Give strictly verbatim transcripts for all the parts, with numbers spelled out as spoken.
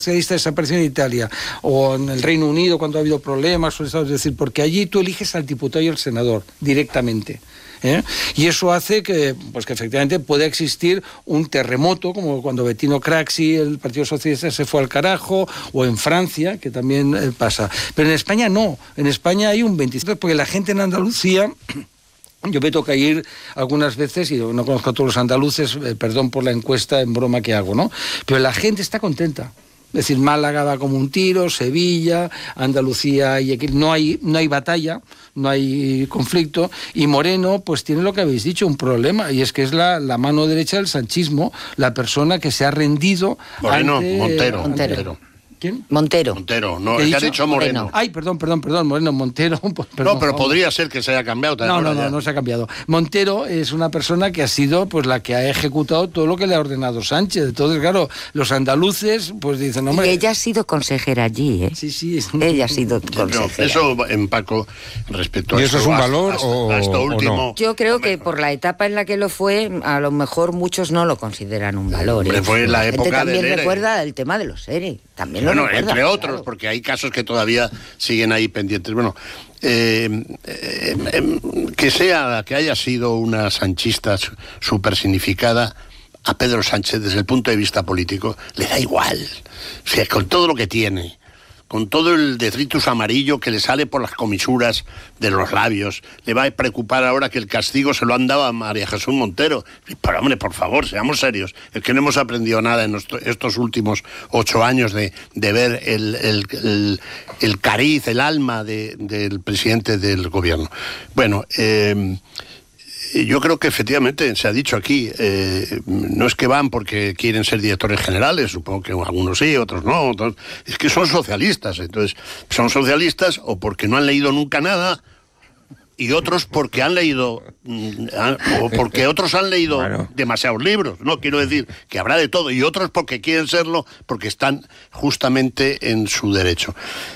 socialista desapareció en Italia o en el Reino Unido cuando ha habido problemas, es decir, porque allí tú eliges al diputado y al senador directamente. ¿Eh? Y eso hace que, pues que efectivamente pueda existir un terremoto, como cuando Bettino Craxi, el Partido Socialista, se fue al carajo, o en Francia, que también eh, pasa. Pero en España no, en España hay un veintisiete, porque la gente en Andalucía... Yo me toca ir algunas veces, y no conozco a todos los andaluces, eh, perdón por la encuesta en broma que hago, ¿no? Pero la gente está contenta. Es decir, Málaga va como un tiro, Sevilla, Andalucía, y aquí no hay, no hay batalla, no hay conflicto, y Moreno pues tiene lo que habéis dicho, un problema, y es que es la, la mano derecha del sanchismo, la persona que se ha rendido Moreno, ante... Montero, ante... Montero. ¿Quién? Montero. Montero, no, es que ha dicho Moreno. Ay, perdón, perdón, perdón, Moreno, Montero. Perdón, no, pero podría ser que se haya cambiado también. No, no, no, no se ha cambiado. Montero es una persona que ha sido pues la que ha ejecutado todo lo que le ha ordenado Sánchez. Entonces, claro, los andaluces pues dicen... No, y ella ha sido consejera allí, ¿eh? Sí, sí. Es... Ella ha sido consejera. No, eso, en Paco, respecto a ¿Y eso es un valor hasta, o, hasta o último, no? Yo creo que por la etapa en la que lo fue, a lo mejor muchos no lo consideran un valor. ¿eh? Fue la época gente también del recuerda el tema de los E R E. También lo bueno, recuerda, entre otros, claro. porque hay casos que todavía siguen ahí pendientes. Bueno, eh, eh, eh, que sea, que haya sido una sanchista súper significada, a Pedro Sánchez, desde el punto de vista político, le da igual. O sea, con todo lo que tiene, con todo el detritus amarillo que le sale por las comisuras de los labios, le va a preocupar ahora que el castigo se lo han dado a María Jesús Montero. Pero hombre, por favor, seamos serios. Es que no hemos aprendido nada en nuestro, estos últimos ocho años de, de ver el, el, el, el cariz, el alma de, del presidente del gobierno. Bueno, eh... yo creo que efectivamente se ha dicho aquí, eh, no es que van porque quieren ser directores generales, supongo que algunos sí, otros no, otros, es que son socialistas, entonces son socialistas o porque no han leído nunca nada y otros porque han leído, o porque otros han leído bueno. demasiados libros, no quiero decir que habrá de todo, y otros porque quieren serlo, porque están justamente en su derecho.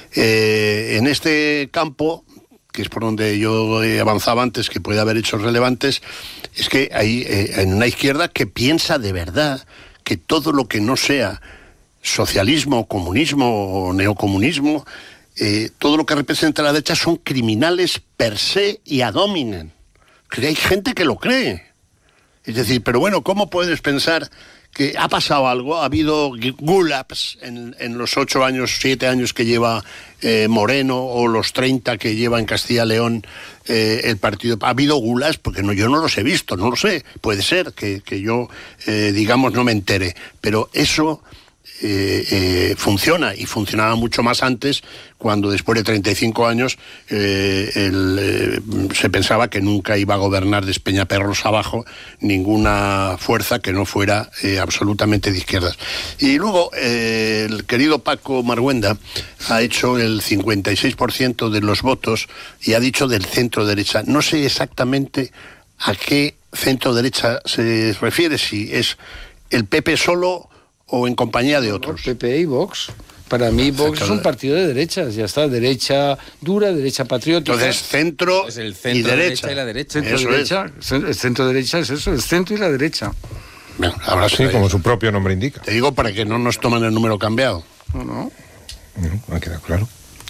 Eh, en este campo, que es por donde yo avanzaba antes, que puede haber hechos relevantes, es que hay eh, en una izquierda que piensa de verdad que todo lo que no sea socialismo, comunismo o neocomunismo, eh, todo lo que representa la derecha son criminales per se y ad hominem. Que hay gente que lo cree. Es decir, pero bueno, ¿cómo puedes pensar que ha pasado algo? Ha habido gulags en, en los ocho años, siete años que lleva eh, Moreno, o los treinta que lleva en Castilla y León eh, el partido. Ha habido gulags, porque no, yo no los he visto, no lo sé. Puede ser que, que yo, eh, digamos, no me entere. Pero eso eh, eh, funciona, y funcionaba mucho más antes, cuando después de treinta y cinco años eh, el, eh, se pensaba que nunca iba a gobernar Despeñaperros abajo ninguna fuerza que no fuera eh, absolutamente de izquierdas. Y luego eh, el querido Paco Marguenda ha hecho el cincuenta y seis por ciento de los votos y ha dicho del centro derecha. No sé exactamente a qué centro derecha se refiere, si es el P P solo o en compañía de otros. P P y Vox. Para mí Vox es un partido de derechas, ya está, derecha dura, derecha patriótica. Entonces centro, es el centro y derecha. derecha y la derecha. Centro eso derecha, es. El centro derecha es eso, el centro y la derecha. Bueno, ahora sí, como su propio nombre indica. Te digo para que no nos tomen el número cambiado. No, no. No, ha quedado claro.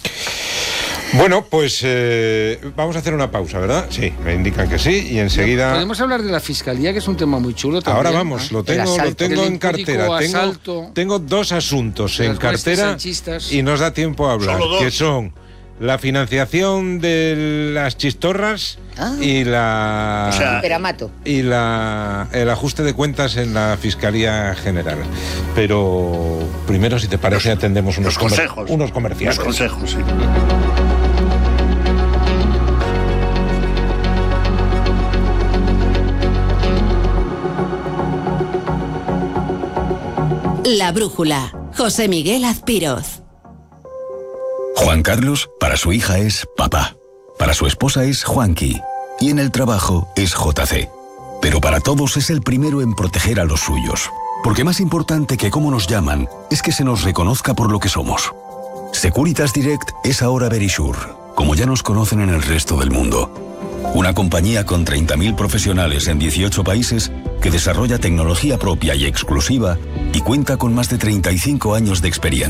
Bueno, pues eh, vamos a hacer una pausa, ¿verdad? Sí, me indican que sí, y enseguida... Podemos hablar de la Fiscalía, que es un tema muy chulo también. Ahora vamos, lo tengo, lo tengo en cartera. Tengo, tengo dos asuntos en cartera y nos da tiempo a hablar, que son la financiación de las chistorras ah. y la... O sea, Peramato. Y la, el ajuste de cuentas en la Fiscalía General. Pero primero, si te parece, los, atendemos unos, consejos, comer, unos comerciales. Los consejos, sí. La Brújula, José Miguel Azpiroz. Juan Carlos, para su hija es papá. Para su esposa es Juanqui. Y en el trabajo es J C. Pero para todos es el primero en proteger a los suyos. Porque más importante que cómo nos llaman, es que se nos reconozca por lo que somos. Securitas Direct es ahora Verisure, como ya nos conocen en el resto del mundo. Una compañía con treinta mil profesionales en dieciocho países que desarrolla tecnología propia y exclusiva y cuenta con más de treinta y cinco años de experiencia.